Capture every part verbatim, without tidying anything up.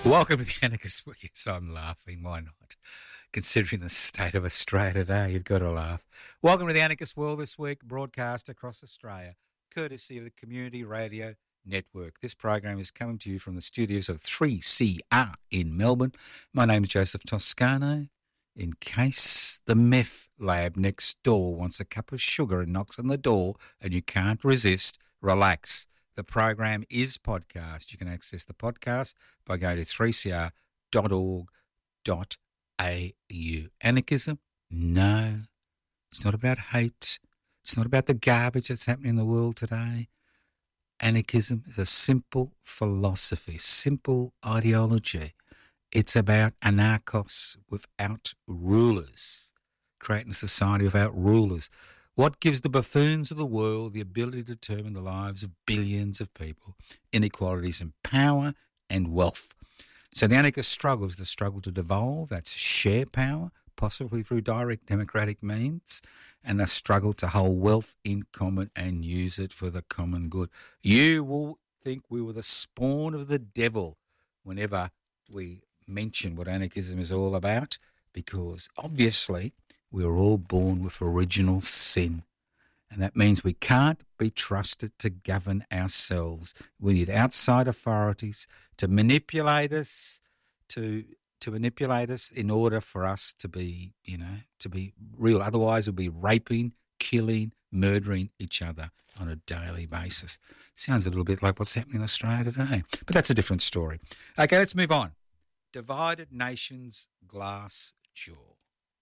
Welcome to the Anarchist. Yes, I'm laughing. Why not? Considering the state of Australia today, you've got to laugh. Welcome to the Anarchist World this week, broadcast across Australia, courtesy of the Community Radio Network. This program is coming to you from the studios of three C R in Melbourne. My name is Joseph Toscano. In case the meth lab next door wants a cup of sugar and knocks on the door and you can't resist, relax. The program is podcast. You can access the podcast by going to three c r dot org dot a u. Anarchism? No. It's not about hate. It's not about the garbage that's happening in the world today. Anarchism is a simple philosophy, simple ideology. It's about anarchos without rulers, creating a society without rulers. What gives the buffoons of the world the ability to determine the lives of billions of people? Inequalities in power and wealth. So the anarchist struggle is the struggle to devolve, that's share power, possibly through direct democratic means, and the struggle to hold wealth in common and use it for the common good. You will think we were the spawn of the devil whenever we mention what anarchism is all about, because obviously we are all born with original sin, and that means we can't be trusted to govern ourselves. We need outside authorities to manipulate us, to to manipulate us in order for us to be, you know, to be real. Otherwise, we'll be raping, killing, murdering each other on a daily basis. Sounds a little bit like what's happening in Australia today, but that's a different story. Okay, let's move on. Divided nations, glass jaw.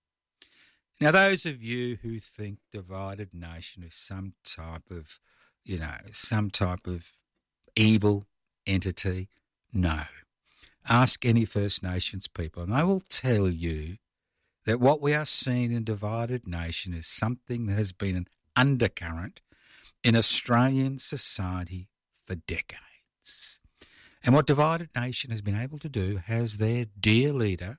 Now, those of you who think divided nation is some type of, you know, some type of evil entity, no. Ask any First Nations people, and they will tell you that what we are seeing in divided nation is something that has been an undercurrent in Australian society for decades. And what divided nation has been able to do has their dear leader,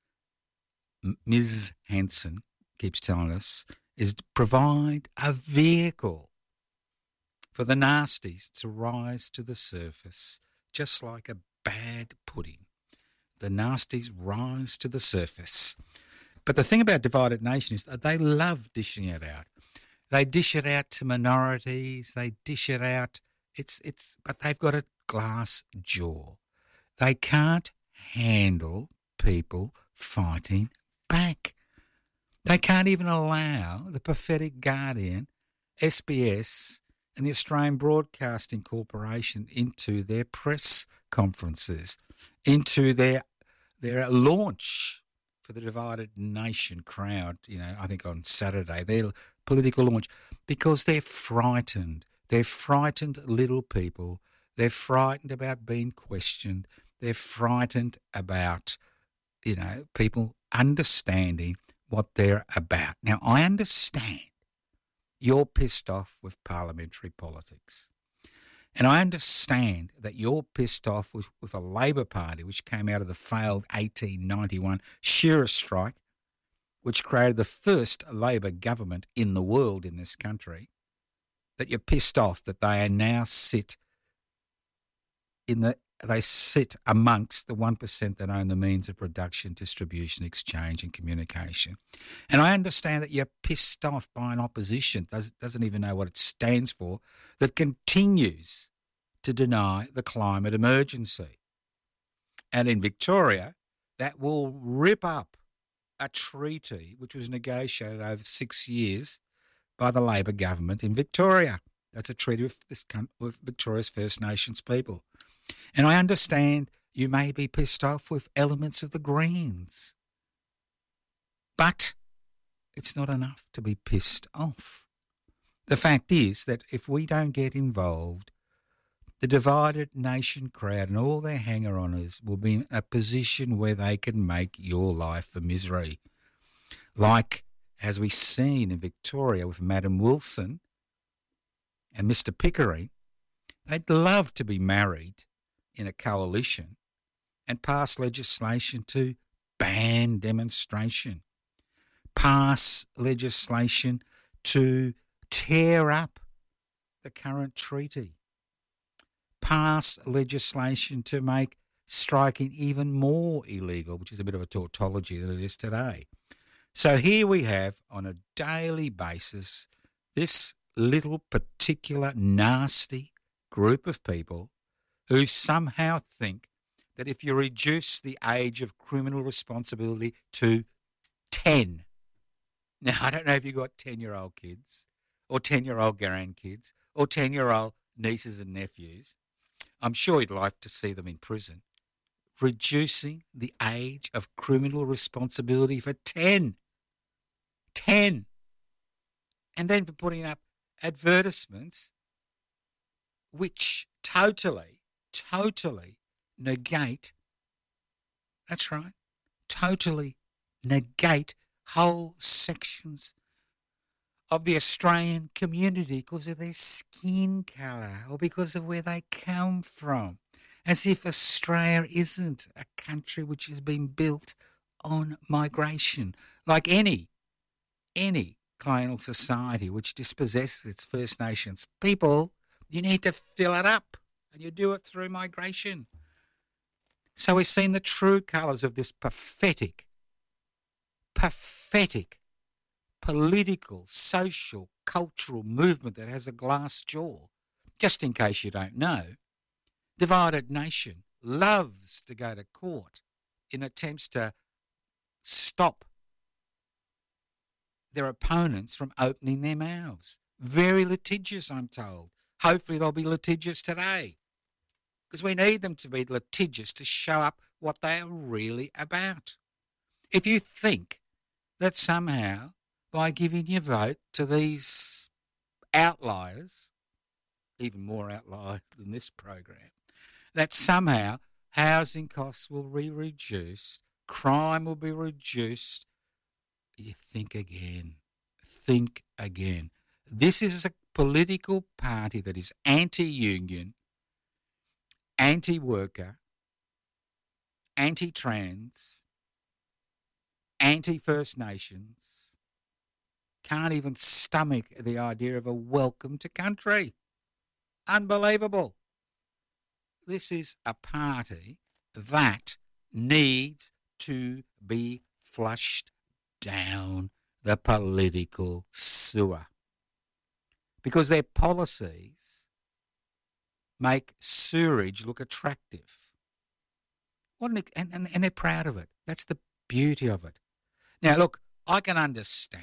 Miz Hanson, keeps telling us, is to provide a vehicle for the nasties to rise to the surface, just like a bad pudding. The nasties rise to the surface. But the thing about divided nation is that they love dishing it out. They dish it out to minorities. They dish it out. It's it's. But they've got a glass jaw. They can't handle people fighting back. They can't even allow the pathetic Guardian, S B S and the Australian Broadcasting Corporation into their press conferences, into their their launch for the divided nation crowd, you know, I think on Saturday, their political launch, because they're frightened. They're frightened little people. They're frightened about being questioned. They're frightened about, you know, people understanding what they're about. Now, I understand you're pissed off with parliamentary politics. And I understand that you're pissed off with, with a Labor Party which came out of the failed eighteen ninety-one Shearer strike, which created the first Labor government in the world in this country, that you're pissed off that they now sit in the they sit amongst the one percent that own the means of production, distribution, exchange and communication. And I understand that you're pissed off by an opposition that doesn't even know what it stands for, that continues to deny the climate emergency. And in Victoria, that will rip up a treaty which was negotiated over six years by the Labor government in Victoria. That's a treaty with, this, with Victoria's First Nations people. And I understand you may be pissed off with elements of the Greens, but it's not enough to be pissed off. The fact is that if we don't get involved, the divided nation crowd and all their hanger-oners will be in a position where they can make your life a misery. Like, as we've seen in Victoria with Madam Wilson and Mister Pickering, they'd love to be married in a coalition and pass legislation to ban demonstration, pass legislation to tear up the current treaty, pass legislation to make striking even more illegal, which is a bit of a tautology than it is today. So here we have, on a daily basis, this little particular nasty group of people who somehow think that if you reduce the age of criminal responsibility to ten, now I don't know if you've got ten-year-old kids or ten-year-old grandkids or ten-year-old nieces and nephews, I'm sure you'd like to see them in prison. Reducing the age of criminal responsibility for ten. ten. And then for putting up advertisements which totally, totally negate, that's right, totally negate whole sections of the Australian community because of their skin colour or because of where they come from. As if Australia isn't a country which has been built on migration, like any, any colonial society which dispossesses its First Nations people. You need to fill it up, and you do it through migration. So we've seen the true colours of this pathetic, pathetic political, social, cultural movement that has a glass jaw. Just in case you don't know, Divided Nation loves to go to court in attempts to stop their opponents from opening their mouths. Very litigious, I'm told. Hopefully they'll be litigious today, because we need them to be litigious to show up what they are really about. If you think that somehow by giving your vote to these outliers, even more outliers than this program, that somehow housing costs will be reduced, crime will be reduced, you think again. Think again. This is a political party that is anti-union, anti-worker, anti-trans, anti-First Nations, can't even stomach the idea of a welcome to country. Unbelievable. This is a party that needs to be flushed down the political sewer, because their policies make sewerage look attractive. What an, and, and, and they're proud of it. That's the beauty of it. Now, look, I can understand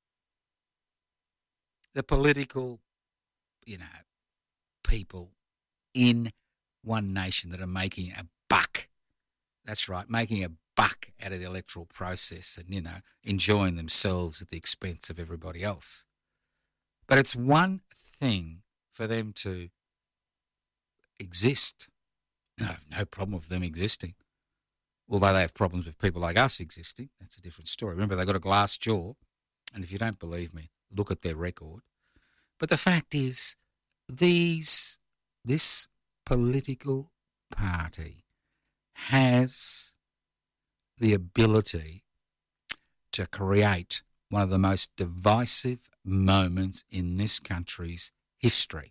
the political, you know, people in One Nation that are making a buck. That's right, making a buck out of the electoral process and, you know, enjoying themselves at the expense of everybody else. But it's one thing for them to exist. I have no problem with them existing. Although they have problems with people like us existing. That's a different story. Remember, they've got a glass jaw. And if you don't believe me, look at their record. But the fact is, these, this political party has the ability to create one of the most divisive moments in this country's history.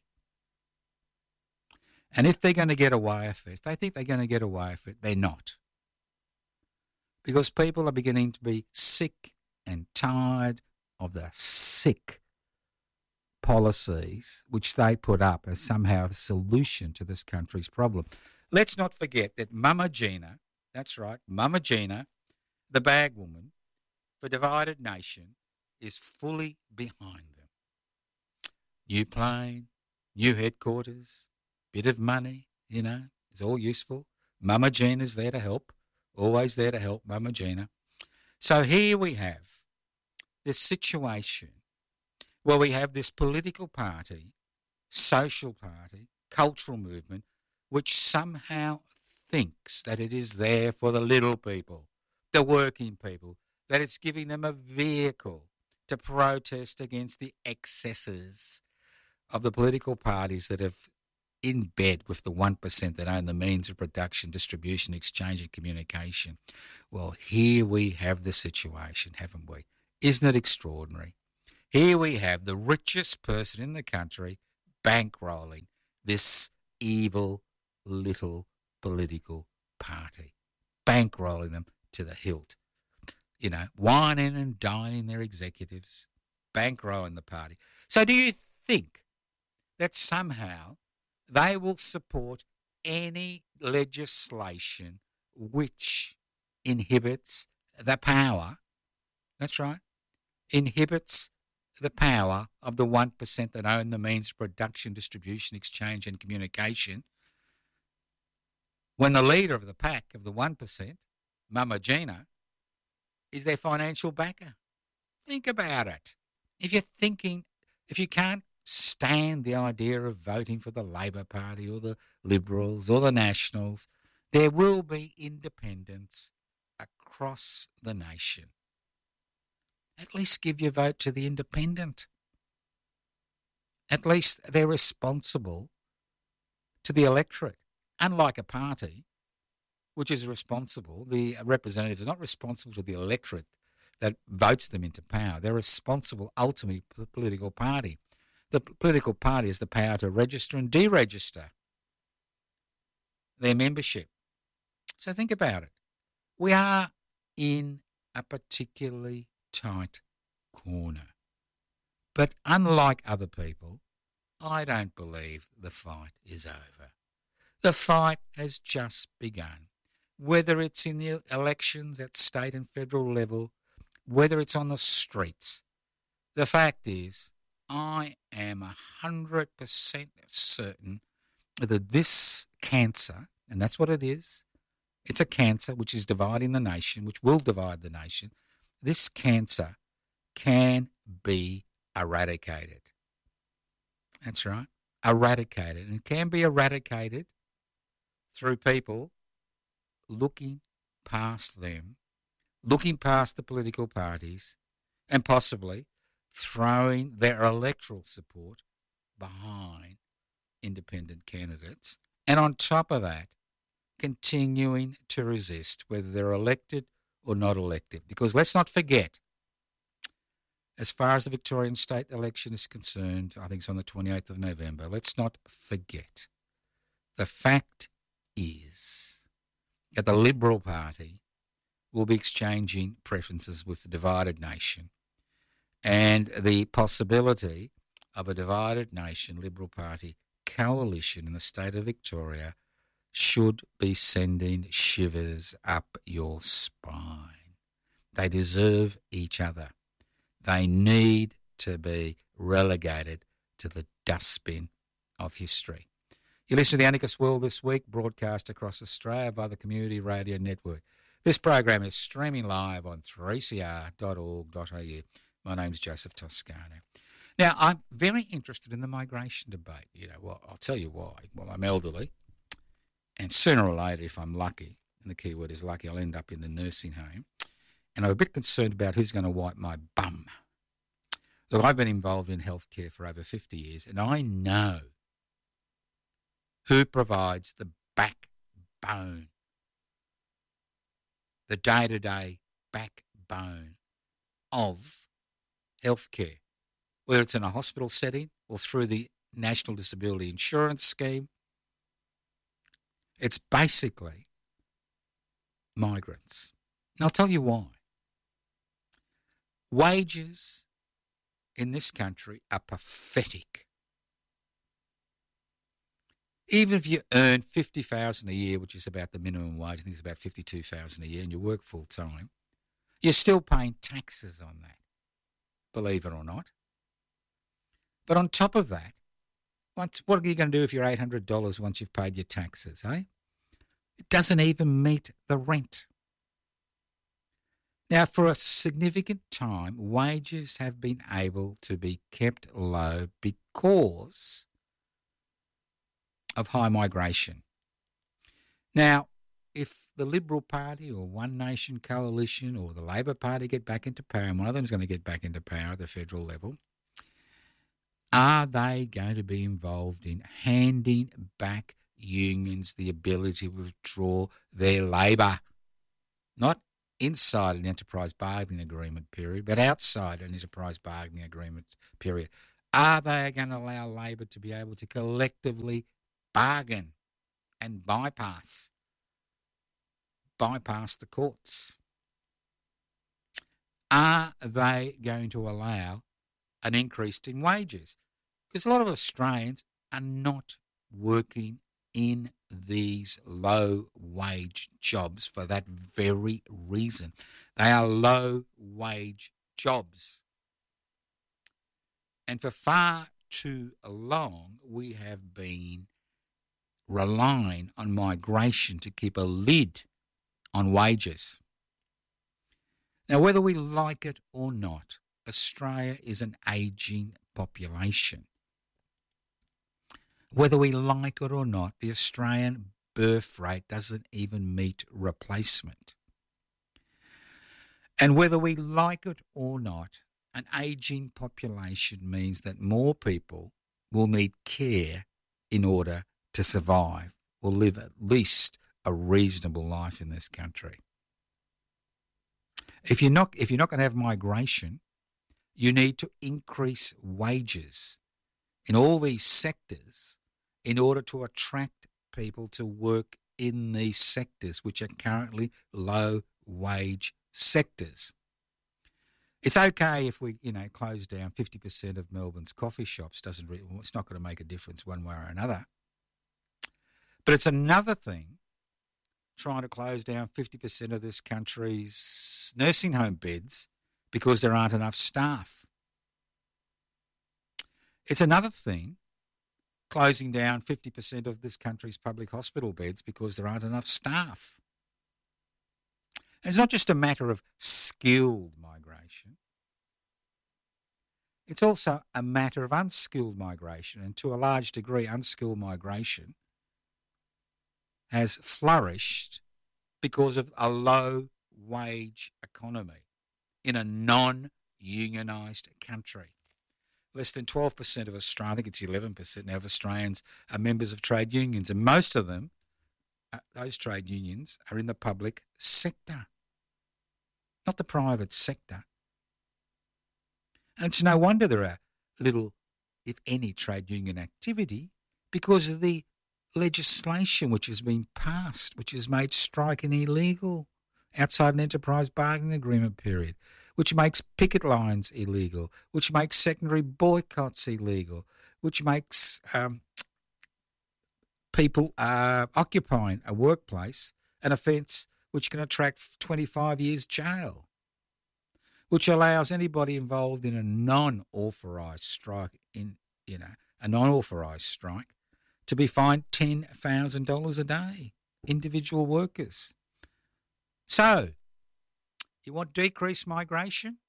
And if they're going to get away with it, if they think they're going to get away with it, they're not. Because people are beginning to be sick and tired of the sick policies which they put up as somehow a solution to this country's problem. Let's not forget that Mama Gina, that's right, Mama Gina, the bag woman for Divided Nation, is fully behind them. New plane, new headquarters, bit of money, you know, it's all useful. Mama Gina's there to help, always there to help Mama Gina. So here we have this situation where we have this political party, social party, cultural movement, which somehow thinks that it is there for the little people, the working people, that it's giving them a vehicle to protest against the excesses of the political parties that have in bed with the one percent that own the means of production, distribution, exchange and communication. Well, here we have the situation, haven't we? Isn't it extraordinary? Here we have the richest person in the country bankrolling this evil little political party, bankrolling them to the hilt, you know, whining and dining their executives, bankrolling the party. So do you think that somehow they will support any legislation which inhibits the power? That's right, inhibits the power of the one percent that own the means of production, distribution, exchange, and communication, when the leader of the pack of the one percent, Mama Gina, is their financial backer. Think about it. If you're thinking, if you can't stand the idea of voting for the Labor Party or the Liberals or the Nationals, there will be independents across the nation. At least give your vote to the independent. At least they're responsible to the electorate. Unlike a party, which is responsible, the representatives are not responsible to the electorate that votes them into power. They're responsible ultimately for the political party. The political party has the power to register and deregister their membership. So think about it. We are in a particularly tight corner. But unlike other people, I don't believe the fight is over. The fight has just begun. Whether it's in the elections at state and federal level, whether it's on the streets, the fact is, I am one hundred percent certain that this cancer, and that's what it is, it's a cancer which is dividing the nation, which will divide the nation, this cancer can be eradicated. That's right, eradicated. And can be eradicated through people looking past them, looking past the political parties, and possibly throwing their electoral support behind independent candidates. And on top of that, continuing to resist whether they're elected or not elected. Because let's not forget, as far as the Victorian state election is concerned, I think it's on the twenty-eighth of November, let's not forget, the fact is that the Liberal Party will be exchanging preferences with the divided nation. And the possibility of a divided nation Liberal Party coalition in the state of Victoria should be sending shivers up your spine. They deserve each other. They need to be relegated to the dustbin of history. You listen to the Anarchist World this week, broadcast across Australia by the Community Radio Network. This program is streaming live on three c r dot org dot a u. My name's Joseph Toscano. Now, I'm very interested in the migration debate. You know, well, I'll tell you why. Well, I'm elderly, and sooner or later, if I'm lucky, and the key word is lucky, I'll end up in the nursing home, and I'm a bit concerned about who's going to wipe my bum. Look, I've been involved in healthcare for over fifty years, and I know who provides the backbone, the day-to-day backbone of healthcare, whether it's in a hospital setting or through the National Disability Insurance Scheme. It's basically migrants. And I'll tell you why. Wages in this country are pathetic. Even if you earn fifty thousand dollars a year, which is about the minimum wage, I think it's about fifty-two thousand dollars a year, and you work full time, you're still paying taxes on that, believe it or not. But on top of that, once, what are you going to do if you're eight hundred dollars once you've paid your taxes, eh? It doesn't even meet the rent. Now, for a significant time, wages have been able to be kept low because of high migration. Now, if the Liberal Party or One Nation Coalition or the Labor Party get back into power, and one of them is going to get back into power at the federal level, are they going to be involved in handing back unions the ability to withdraw their labour? Not inside an enterprise bargaining agreement period, but outside an enterprise bargaining agreement period. Are they going to allow Labor to be able to collectively bargain and bypass bypass the courts? Are they going to allow an increase in wages? Because a lot of Australians are not working in these low-wage jobs for that very reason. They are low-wage jobs. And for far too long, we have been relying on migration to keep a lid on wages. Now, whether we like it or not, Australia is an ageing population. Whether we like it or not, the Australian birth rate doesn't even meet replacement. And whether we like it or not, an ageing population means that more people will need care in order to survive or live at least a reasonable life in this country. If you're not, if you're not going to have migration, you need to increase wages in all these sectors in order to attract people to work in these sectors, which are currently low-wage sectors. It's okay if we, you know, close down fifty percent of Melbourne's coffee shops. Doesn't really, well, it's not going to make a difference one way or another. But it's another thing trying to close down fifty percent of this country's nursing home beds because there aren't enough staff. It's another thing closing down fifty percent of this country's public hospital beds because there aren't enough staff. And it's not just a matter of skilled migration. It's also a matter of unskilled migration, and to a large degree, unskilled migration has flourished because of a low-wage economy in a non-unionised country. Less than twelve percent of Australians, I think it's eleven percent now of Australians, are members of trade unions, and most of them, uh, those trade unions, are in the public sector, not the private sector. And it's no wonder there are little, if any, trade union activity because of the legislation which has been passed, which has made striking illegal outside an enterprise bargaining agreement period, which makes picket lines illegal, which makes secondary boycotts illegal, which makes um, people uh, occupying a workplace an offence which can attract twenty-five years jail, which allows anybody involved in a non-authorised strike, in you know, a non-authorised strike, to be fined ten thousand dollars a day, individual workers. So, you want decreased migration?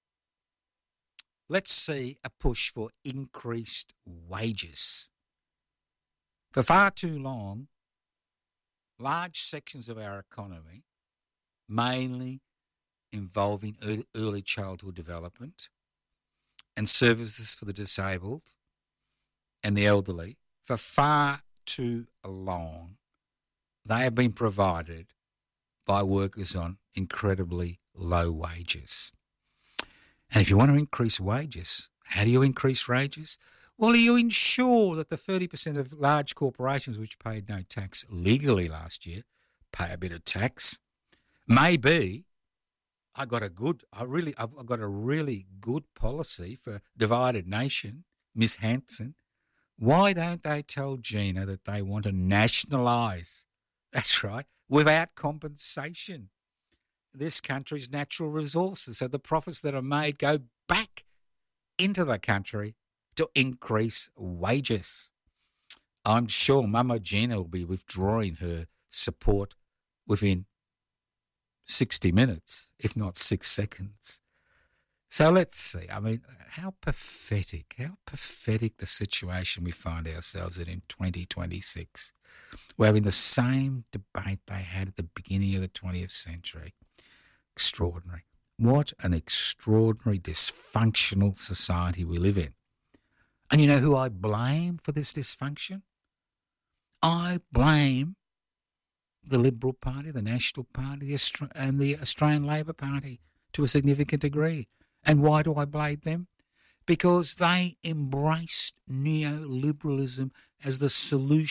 Let's see a push for increased wages. For far too long, large sections of our economy, mainly involving early childhood development and services for the disabled and the elderly, for far too long, they have been provided by workers on incredibly low wages. And if you want to increase wages, how do you increase wages? Well, you ensure that the thirty percent of large corporations which paid no tax legally last year pay a bit of tax. Maybe I got a good, I really, I've got a really good policy for divided nation, Miss Hanson. Why don't they tell Gina that they want to nationalise, that's right, without compensation, this country's natural resources, so the profits that are made go back into the country to increase wages? I'm sure Mama Gina will be withdrawing her support within sixty minutes, if not six seconds. So let's see. I mean, how pathetic, how pathetic the situation we find ourselves in in twenty twenty-six. We're having the same debate they had at the beginning of the twentieth century. Extraordinary. What an extraordinary, dysfunctional society we live in. And you know who I blame for this dysfunction? I blame the Liberal Party, the National Party, and the Australian Labor Party to a significant degree. And why do I blame them? Because they embraced neoliberalism as the solution